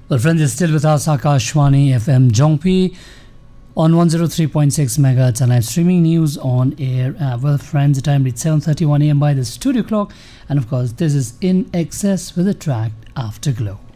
Well, friends, you're still with us, Akashwani FM Jongpi on 103.6 megahertz and live streaming news on air. Well, friends, the time reads 7:31 a.m. by the studio clock, and of course, this is In Excess with the track Afterglow.